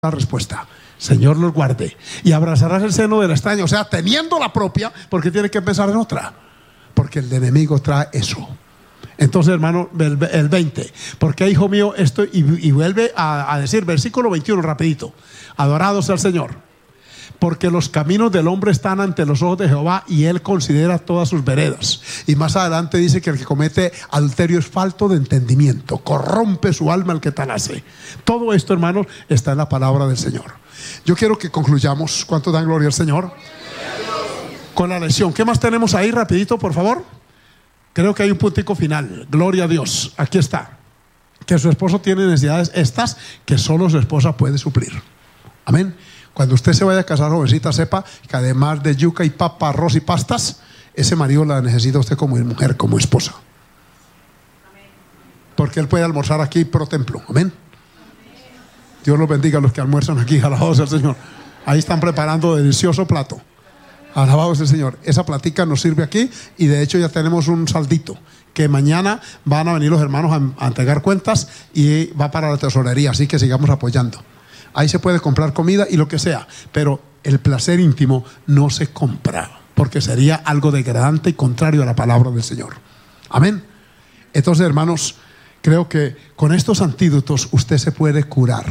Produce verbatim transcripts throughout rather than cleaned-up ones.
La respuesta: Señor los guarde. Y abrazarás el seno del extraño, o sea, teniendo la propia, porque tiene que pensar en otra, porque el enemigo trae eso. Entonces, hermano, el, el veinte, porque hijo mío esto, y, y vuelve a, a decir, versículo veintiuno, rapidito: adorado sea el Señor, porque los caminos del hombre están ante los ojos de Jehová, y él considera todas sus veredas. Y más adelante dice que el que comete adulterio es falto de entendimiento, corrompe su alma el que tal hace. Todo esto, hermanos, está en la palabra del Señor. Yo quiero que concluyamos. ¿Cuánto dan gloria al Señor? Con la lección. ¿Qué más tenemos ahí? Rapidito, por favor. Creo que hay un puntico final. Gloria a Dios. Aquí está: que su esposo tiene necesidades estas que solo su esposa puede suplir. Amén. Cuando usted se vaya a casar, jovencita, sepa que además de yuca y papa, arroz y pastas, ese marido la necesita usted como mujer, como esposa. Porque él puede almorzar aquí pro templo. Amén. Dios los bendiga a los que almuerzan aquí. Alabado sea el Señor. Ahí están preparando delicioso plato. Alabado sea el Señor. Esa platica nos sirve aquí, y de hecho ya tenemos un saldito que mañana van a venir los hermanos a, a entregar cuentas, y va para la tesorería. Así que sigamos apoyando. Ahí se puede comprar comida y lo que sea, pero el placer íntimo no se compra, porque sería algo degradante y contrario a la palabra del Señor. Amén. Entonces, hermanos, creo que con estos antídotos usted se puede curar.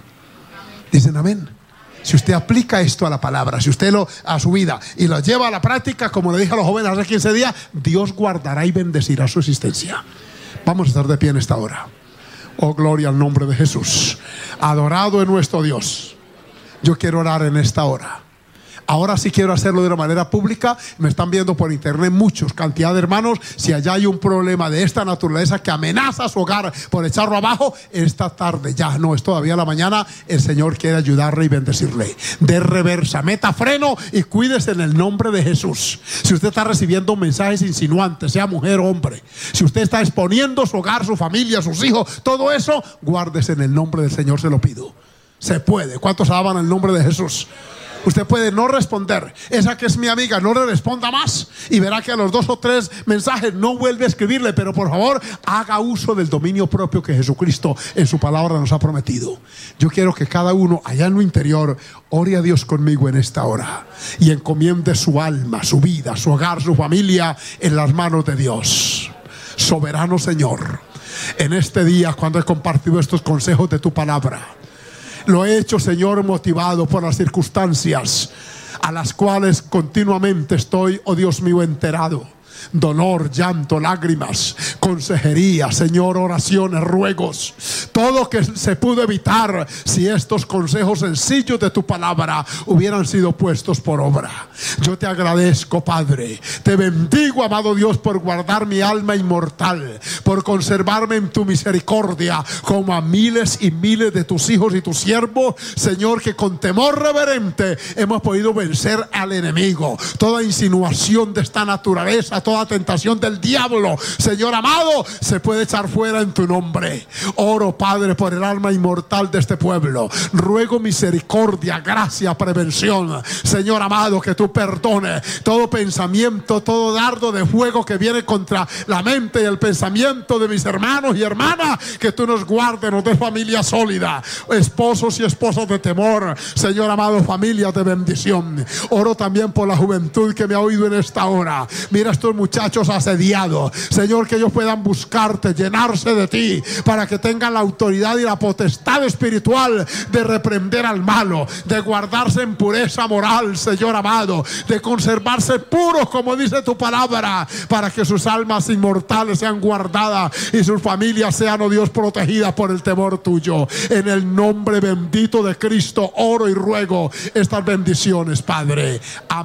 Dicen amén. Si usted aplica esto a la palabra, si usted lo a su vida y lo lleva a la práctica, como le dije a los jóvenes hace quince días, Dios guardará y bendecirá su existencia. Vamos a estar de pie en esta hora. Oh, gloria al nombre de Jesús. Adorado es nuestro Dios. Yo quiero orar en esta hora. Ahora sí quiero hacerlo de una manera pública. Me están viendo por internet muchos, cantidad de hermanos. Si allá hay un problema de esta naturaleza que amenaza su hogar por echarlo abajo, esta tarde, ya no es todavía la mañana, el Señor quiere ayudarle y bendecirle. De reversa, meta freno y cuídese en el nombre de Jesús. Si usted está recibiendo mensajes insinuantes, sea mujer o hombre, si usted está exponiendo su hogar, su familia, sus hijos, todo eso, guárdese en el nombre del Señor, se lo pido. Se puede. ¿Cuántos alaban el nombre de Jesús? Usted puede no responder. Esa que es mi amiga, no le responda más, y verá que a los dos o tres mensajes no vuelve a escribirle. Pero por favor, haga uso del dominio propio que Jesucristo en su palabra nos ha prometido. Yo quiero que cada uno allá en lo interior ore a Dios conmigo en esta hora, y encomiende su alma, su vida, su hogar, su familia en las manos de Dios. Soberano Señor, en este día, cuando he compartido estos consejos de tu palabra, lo he hecho, Señor, motivado por las circunstancias a las cuales continuamente estoy, oh Dios mío, enterado. Dolor, llanto, lágrimas, consejería, Señor, oraciones, ruegos, todo que se pudo evitar si estos consejos sencillos de tu palabra hubieran sido puestos por obra. Yo te agradezco, Padre, te bendigo, amado Dios, por guardar mi alma inmortal, por conservarme en tu misericordia, como a miles y miles de tus hijos y tus siervos, Señor, que con temor reverente hemos podido vencer al enemigo. Toda insinuación de esta naturaleza, toda tentación del diablo, Señor amado, se puede echar fuera en tu nombre. Oro, Padre, por el alma inmortal de este pueblo. Ruego misericordia, gracia, prevención, Señor amado, que tú perdones todo pensamiento, todo dardo de fuego que viene contra la mente y el pensamiento de mis hermanos y hermanas. Que tú nos guardes, nos des familia sólida, esposos y esposas de temor, Señor amado, familias de bendición. Oro también por la juventud que me ha oído en esta hora. Mira estos muchachos asediados, Señor, que ellos puedan buscarte, llenarse de ti, para que tengan la autoridad y la potestad espiritual de reprender al malo, de guardarse en pureza moral, Señor amado, de conservarse puros, como dice tu palabra, para que sus almas inmortales sean guardadas y sus familias sean, oh Dios, protegidas por el temor tuyo. En el nombre bendito de Cristo oro y ruego estas bendiciones, Padre. Amén.